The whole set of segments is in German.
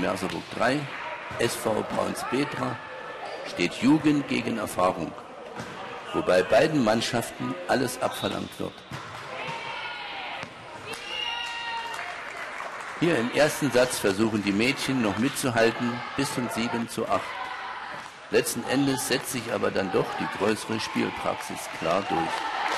Merseburg 3, SV Braunspetra steht Jugend gegen Erfahrung, wobei beiden Mannschaften alles abverlangt wird. Hier im ersten Satz versuchen die Mädchen noch mitzuhalten bis zum 7:8. Letzten Endes setzt sich aber dann doch die größere Spielpraxis klar durch.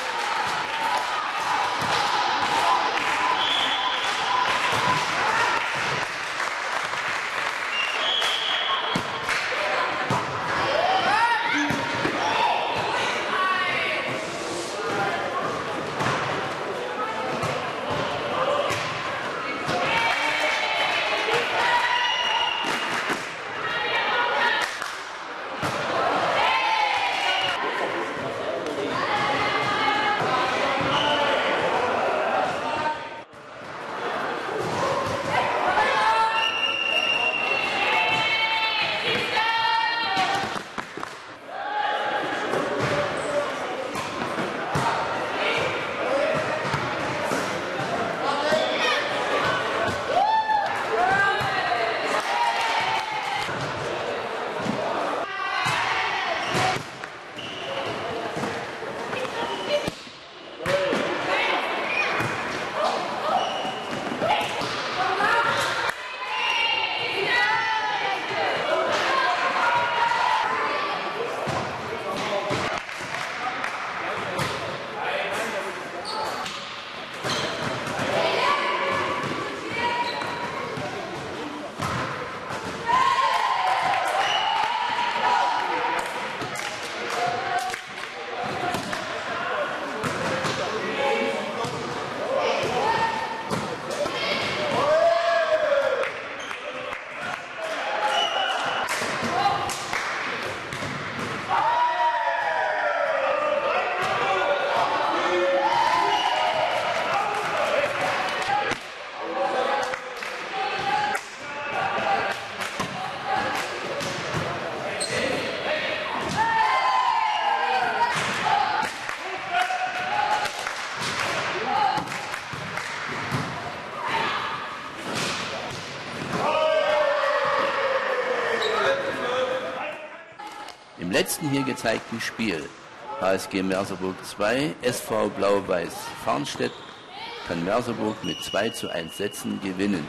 Im letzten hier gezeigten Spiel HSG Merseburg 2, SV Blau-Weiß Farnstedt kann Merseburg mit 2:1 Sätzen gewinnen.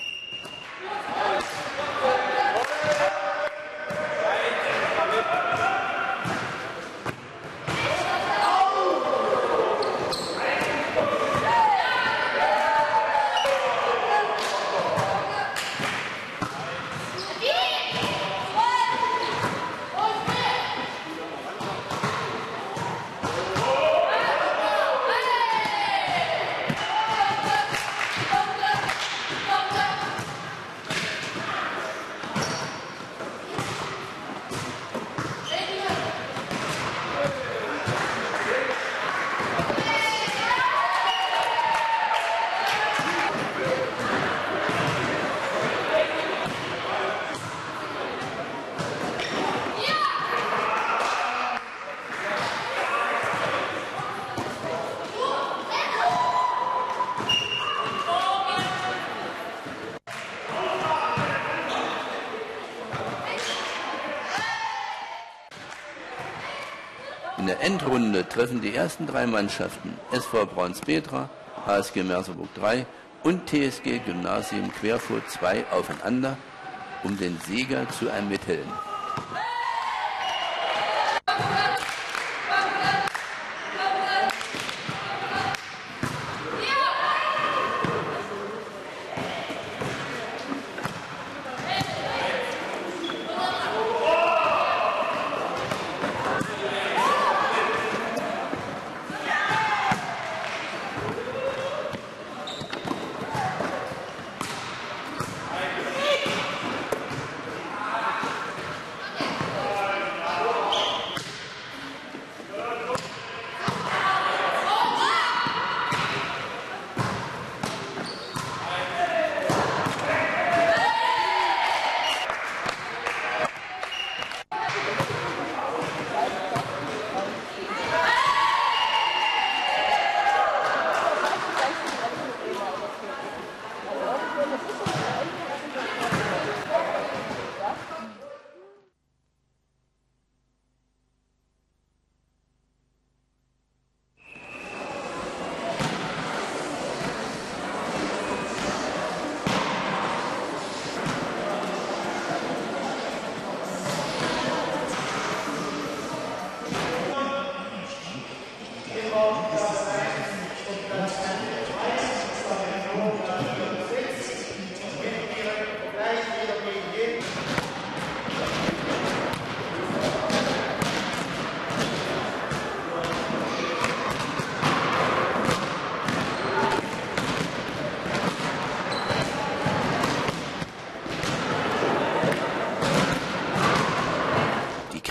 In der Endrunde treffen die ersten drei Mannschaften SV Braunspetra, HSG Merseburg 3 und TSG Gymnasium Querfurt 2 aufeinander, um den Sieger zu ermitteln.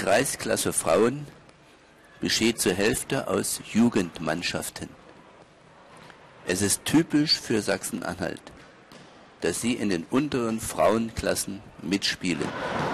Kreisklasse Frauen besteht zur Hälfte aus Jugendmannschaften. Es ist typisch für Sachsen-Anhalt, dass sie in den unteren Frauenklassen mitspielen.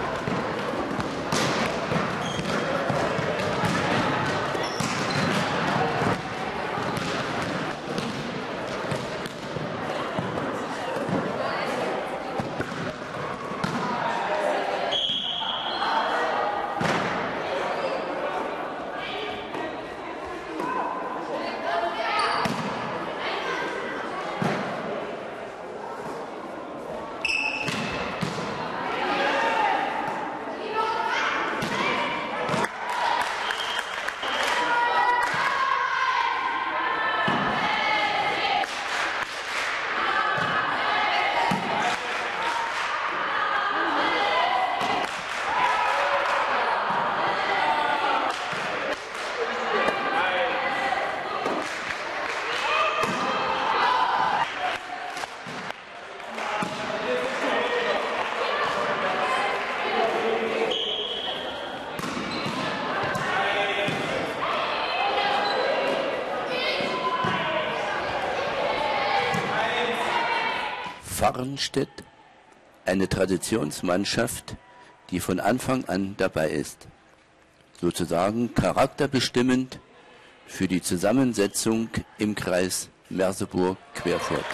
Farrenstedt, eine Traditionsmannschaft, die von Anfang an dabei ist, sozusagen charakterbestimmend für die Zusammensetzung im Kreis Merseburg-Querfurt.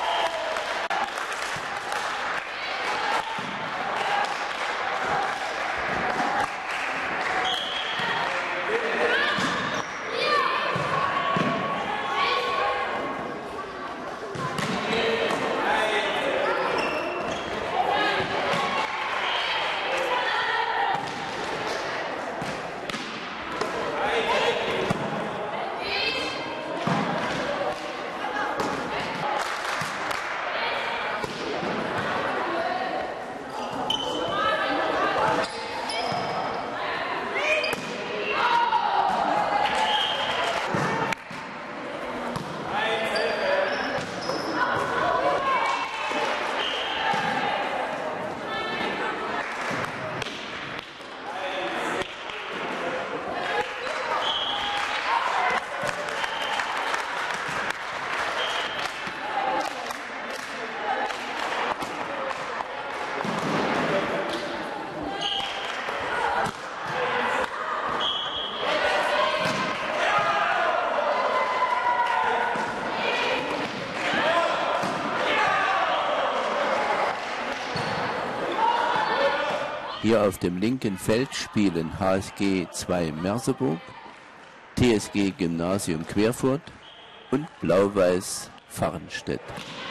Hier auf dem linken Feld spielen HSG 2 Merseburg, TSG Gymnasium Querfurt und Blau-Weiß Farrenstedt.